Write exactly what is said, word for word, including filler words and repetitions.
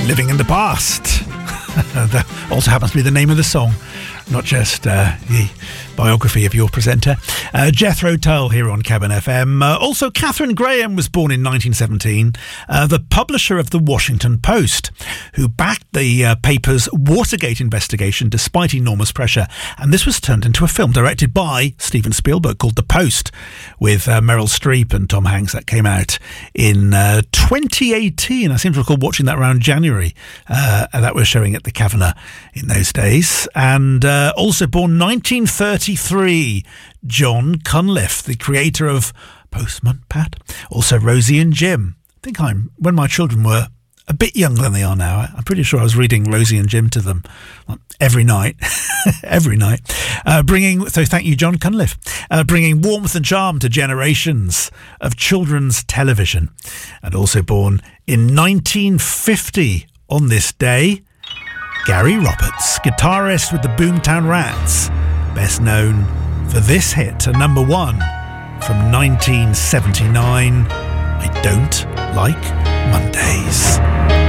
Living in the Past. That also happens to be the name of the song, not just uh, the biography of your presenter. Uh, Jethro Tull here on Cabin F M. Uh, also, Katharine Graham was born in nineteen seventeen, uh, the publisher of the Washington Post, who backed the uh, paper's Watergate investigation despite enormous pressure. And this was turned into a film directed by Steven Spielberg called The Post, with uh, Meryl Streep and Tom Hanks. That came out in uh, twenty eighteen. I seem to recall watching that around January. Uh, and that was showing at the Kavanagh in those days. And uh, also born nineteen thirty-three, John Cunliffe, the creator of Postman Pat, also Rosie and Jim. I think I'm, when my children were a bit younger than they are now, I'm pretty sure I was reading Rosie and Jim to them every night, every night. Uh, bringing, so thank you, John Cunliffe, uh, bringing warmth and charm to generations of children's television. And also born in nineteen fifty on this day, Gary Roberts, guitarist with the Boomtown Rats, best known for this hit, a number one from nineteen seventy-nine, I Don't Like Mondays.